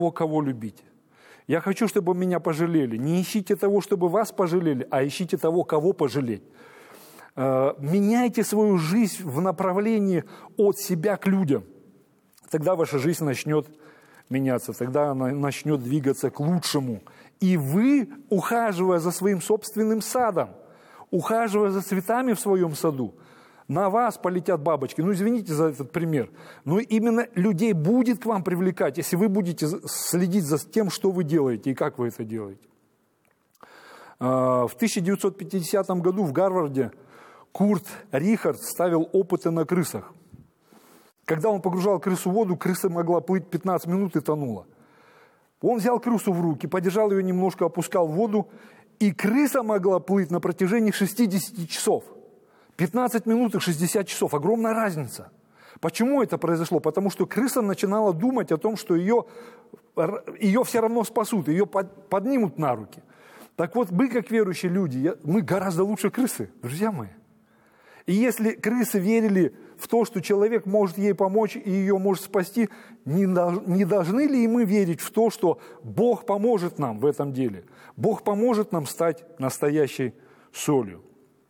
кого любите. Я хочу, чтобы меня пожалели. Не ищите того, чтобы вас пожалели, а ищите того, кого пожалеть. Меняйте свою жизнь в направлении от себя к людям. Тогда ваша жизнь начнет меняться, тогда она начнет двигаться к лучшему. И вы, ухаживая за своим собственным садом, ухаживая за цветами в своем саду, на вас полетят бабочки. Ну, извините за этот пример. Но именно людей будет к вам привлекать, если вы будете следить за тем, что вы делаете и как вы это делаете. В 1950 году в Гарварде Курт Рихард ставил опыты на крысах. Когда он погружал крысу в воду, крыса могла плыть 15 минут и тонула. Он взял крысу в руки, подержал ее немножко, опускал в воду, и крыса могла плыть на протяжении 60 часов. 15 минут и 60 часов. Огромная разница. Почему это произошло? Потому что крыса начинала думать о том, что ее все равно спасут, ее поднимут на руки. Так вот, мы, как верующие люди, мы гораздо лучше крысы, друзья мои. И если крысы верили в то, что человек может ей помочь и ее может спасти, не должны ли и мы верить в то, что Бог поможет нам в этом деле? Бог поможет нам стать настоящей солью.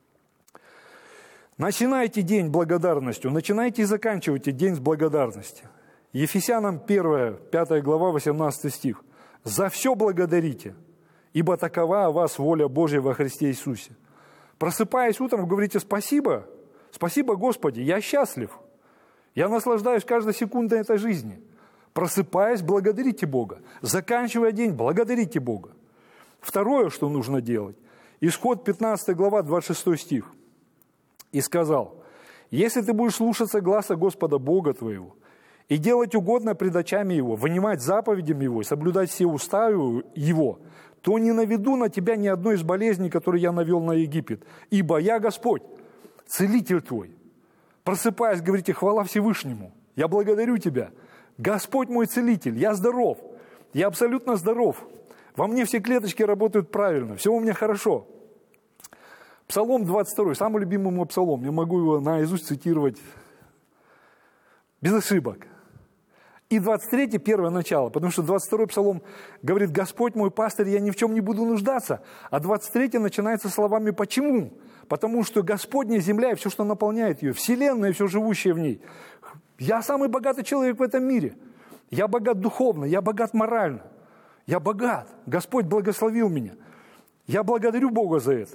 Начинайте день благодарностью, начинайте и заканчивайте день с благодарности. Ефесянам 1, 5 глава, 18 стих. «За все благодарите, ибо такова о вас воля Божья во Христе Иисусе». Просыпаясь утром, говорите: «Спасибо, спасибо, Господи, я счастлив, я наслаждаюсь каждой секундой этой жизни». Просыпаясь, благодарите Бога. Заканчивая день, благодарите Бога. Второе, что нужно делать. Исход 15 глава, 26 стих. «И сказал: если ты будешь слушаться гласа Господа Бога твоего и делать угодно пред очами Его, вынимать заповедям Его и соблюдать все уставы Его, то не наведу на тебя ни одной из болезней, которые я навел на Египет. Ибо я Господь, целитель твой». Просыпаясь, говорите: «Хвала Всевышнему, я благодарю тебя. Господь мой целитель, я здоров, я абсолютно здоров. Во мне все клеточки работают правильно, все у меня хорошо». Псалом 22, самый любимый мой псалом, я могу его наизусть цитировать без ошибок. И 23, первое начало, потому что 22 псалом говорит: «Господь мой пастырь, я ни в чем не буду нуждаться». А 23 начинается словами «почему?». Потому что Господня земля и все, что наполняет ее, вселенная и все живущее в ней. Я самый богатый человек в этом мире. Я богат духовно, я богат морально. Я богат. Господь благословил меня. Я благодарю Бога за это.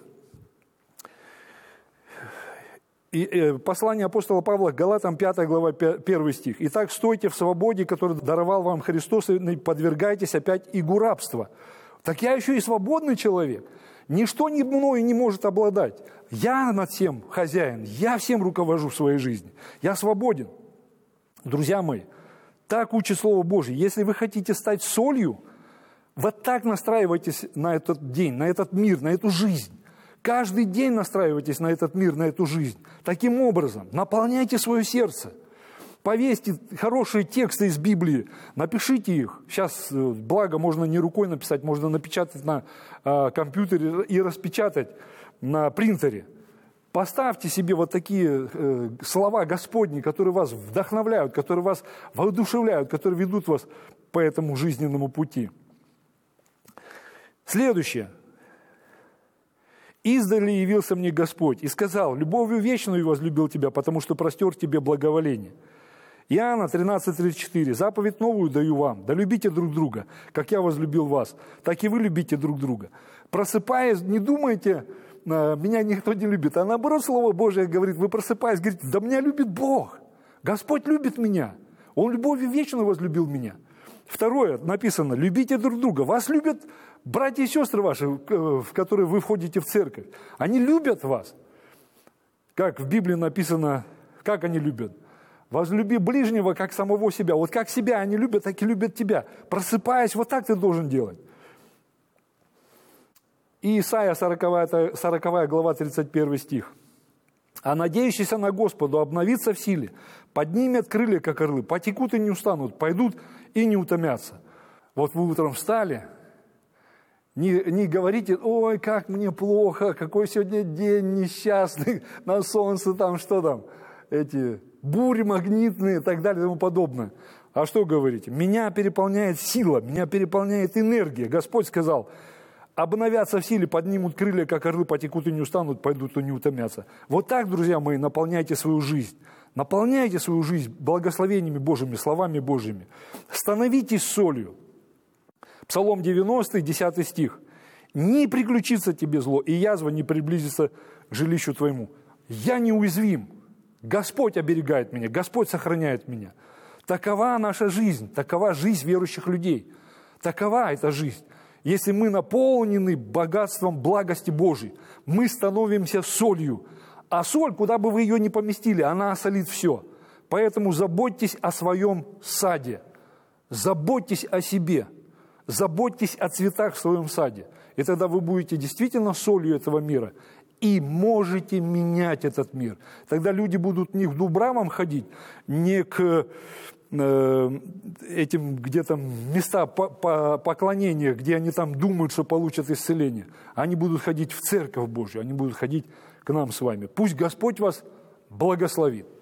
И послание апостола Павла к Галатам, 5 глава, 1 стих. «Итак, стойте в свободе, которую даровал вам Христос, и не подвергайтесь опять игу рабства». Так я еще и свободный человек. Ничто ни мною не может обладать. Я над всем хозяин, я всем руковожу в своей жизни. Я свободен. Друзья мои, так учит Слово Божье. Если вы хотите стать солью, вот так настраивайтесь на этот день, на этот мир, на эту жизнь. Каждый день настраивайтесь на этот мир, на эту жизнь. Таким образом, наполняйте свое сердце. Повесьте хорошие тексты из Библии, напишите их. Сейчас, благо, можно не рукой написать, можно напечатать на компьютере и распечатать на принтере. Поставьте себе вот такие слова Господни, которые вас вдохновляют, которые вас воодушевляют, которые ведут вас по этому жизненному пути. Следующее. «Издали явился мне Господь и сказал: любовью вечную возлюбил тебя, потому что простер тебе благоволение». Иоанна 13:34. «Заповедь новую даю вам, да любите друг друга, как я возлюбил вас, так и вы любите друг друга». Просыпаясь, не думайте: меня никто не любит, а наоборот, Слово Божие говорит, вы просыпаясь, говорите: да меня любит Бог, Господь любит меня, Он любовью вечную возлюбил меня. Второе, написано: любите друг друга. Вас любят братья и сестры ваши, в которые вы входите в церковь. Они любят вас. Как в Библии написано, как они любят? Возлюби ближнего, как самого себя. Вот как себя они любят, так и любят тебя. Просыпаясь, вот так ты должен делать. И Исайя 40 глава, 31 стих. «А надеющиеся на Господа обновится в силе, поднимет крылья, как орлы, потекут и не устанут, пойдут и не утомятся». Вот вы утром встали, не говорите: ой, как мне плохо, какой сегодня день несчастный, на солнце там, что там, эти бури магнитные и так далее и тому подобное. А что говорите? Меня переполняет сила, меня переполняет энергия. Господь сказал, обновятся в силе, поднимут крылья, как орлы, потекут и не устанут, пойдут и не утомятся. Вот так, друзья мои, наполняйте свою жизнь. Наполняйте свою жизнь благословениями Божьими, словами Божьими. Становитесь солью. Псалом 90, 10 стих. «Не приключится тебе зло, и язва не приблизится к жилищу твоему. Я неуязвим. Господь оберегает меня, Господь сохраняет меня». Такова наша жизнь, такова жизнь верующих людей. Такова эта жизнь. Если мы наполнены богатством благости Божьей, мы становимся солью. А соль, куда бы вы ее ни поместили, она осолит все. Поэтому заботьтесь о своем саде. Заботьтесь о себе. Заботьтесь о цветах в своем саде. И тогда вы будете действительно солью этого мира. И можете менять этот мир. Тогда люди будут не к дубравам ходить, не к этим где-то места поклонения, где они там думают, что получат исцеление. Они будут ходить в Церковь Божью, они будут ходить к нам с вами. Пусть Господь вас благословит.